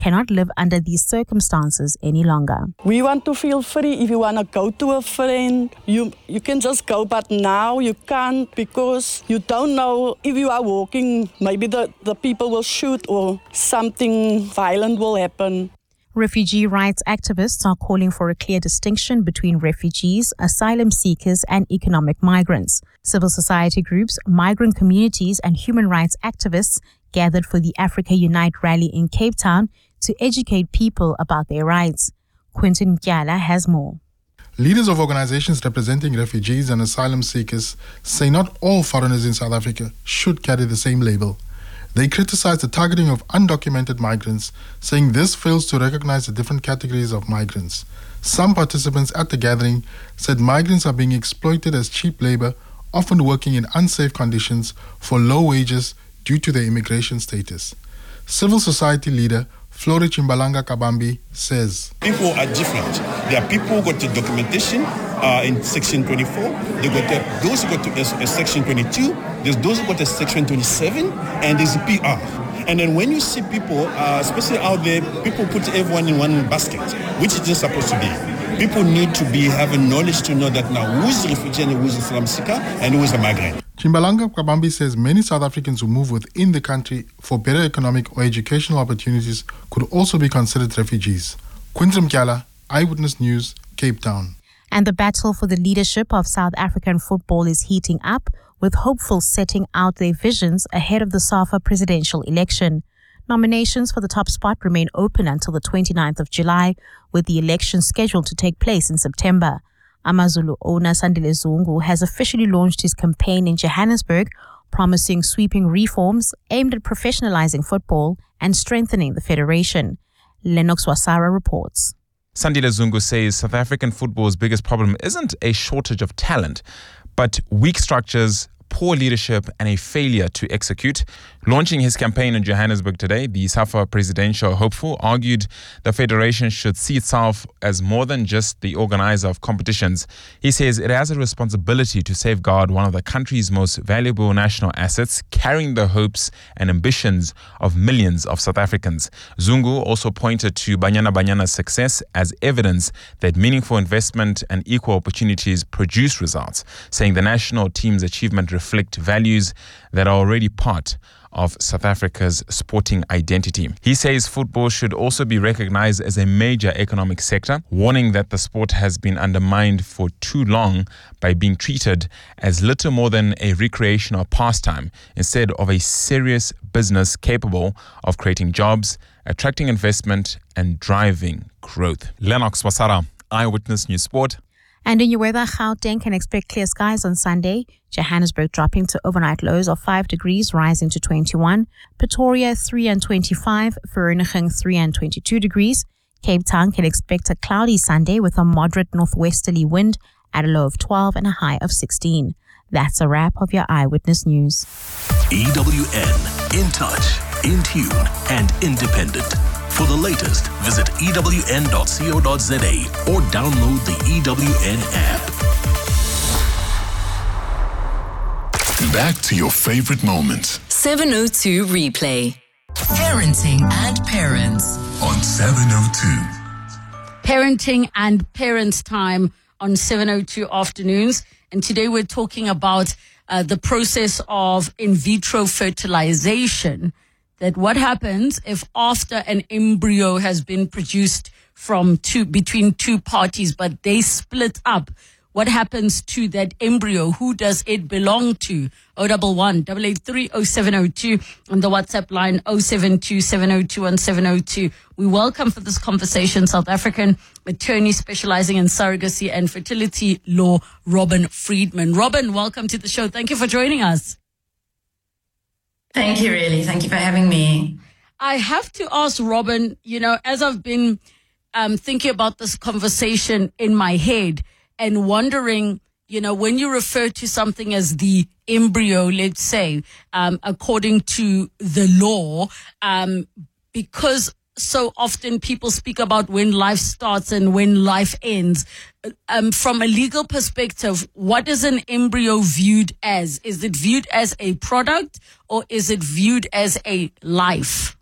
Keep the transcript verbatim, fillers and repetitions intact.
cannot live under these circumstances any longer. We want to feel free. If you want to go to a friend, you, you can just go. But now you can't because you don't know if you are walking, maybe the, the people will shoot or something violent will happen. Refugee rights activists are calling for a clear distinction between refugees, asylum seekers, and economic migrants. Civil society groups, migrant communities, and human rights activists gathered for the Africa Unite rally in Cape Town to educate people about their rights. Quentin Mkyala has more. Leaders of organizations representing refugees and asylum seekers say not all foreigners in South Africa should carry the same label. They criticize the targeting of undocumented migrants, saying this fails to recognize the different categories of migrants. Some participants at the gathering said migrants are being exploited as cheap labor, often working in unsafe conditions for low wages due to their immigration status. Civil society leader Flori Chimbalanga Kabambi says, people are different. There are people who got the documentation uh, in Section twenty-four. They got the, those who got to, a, a Section twenty-two. There's those who got a Section twenty-seven, and there's a P R. And then when you see people, uh, especially out there, people put everyone in one basket, which it is supposed to be. People need to be having knowledge to know that now who is a refugee and who is a asylum seeker and who is a migrant. Chimbalanga Kabambi says many South Africans who move within the country for better economic or educational opportunities could also be considered refugees. Quentin Mkyala, Eyewitness News, Cape Town. And the battle for the leadership of South African football is heating up, with hopefuls setting out their visions ahead of the SAFA presidential election. Nominations for the top spot remain open until the twenty-ninth of July, with the election scheduled to take place in September. Amazulu owner Sandile Zungu has officially launched his campaign in Johannesburg, promising sweeping reforms aimed at professionalizing football and strengthening the federation. Lennox Wasara reports. Sandile Zungu says South African football's biggest problem isn't a shortage of talent, but weak structures, poor leadership, and a failure to execute. Launching his campaign in Johannesburg today, the SAFA presidential hopeful argued the federation should see itself as more than just the organizer of competitions. He says it has a responsibility to safeguard one of the country's most valuable national assets, carrying the hopes and ambitions of millions of South Africans. Zungu also pointed to Banyana Banyana's success as evidence that meaningful investment and equal opportunities produce results, saying the national team's achievement reflect values that are already part of South Africa's sporting identity. He says football should also be recognized as a major economic sector, warning that the sport has been undermined for too long by being treated as little more than a recreational pastime instead of a serious business capable of creating jobs, attracting investment, and driving growth. Lennox Wasara, Eyewitness News Sport. And in your weather, Gauteng can expect clear skies on Sunday. Johannesburg dropping to overnight lows of five degrees, rising to twenty-one. Pretoria three and twenty-five. Vereeniging three and twenty-two degrees. Cape Town can expect a cloudy Sunday with a moderate northwesterly wind at a low of twelve and a high of sixteen. That's a wrap of your Eyewitness News. E W N, in touch, in tune, and independent. For the latest, visit E W N dot co dot za or download the E W N app. Back to your favorite moments. seven oh two Replay. Parenting and Parents. On seven oh two. Parenting and Parents time on seven oh two Afternoons. And today we're talking about uh, the process of in vitro fertilization. That what happens if after an embryo has been produced from two, between two parties, but they split up, what happens to that embryo? Who does it belong to? oh one one, eight eight three, oh seven oh two on the WhatsApp line oh seven two, seven oh two, one seven oh two. We welcome for this conversation South African attorney specializing in surrogacy and fertility law, Robin Friedman. Robin, welcome to the show. Thank you for joining us. Thank you, really. Thank you for having me. I have to ask, Robin, you know, as I've been um, thinking about this conversation in my head and wondering, you know, when you refer to something as the embryo, let's say, um, according to the law, um, because so often people speak about when life starts and when life ends. Um, from a legal perspective, what is an embryo viewed as? Is it viewed as a product or is it viewed as a life?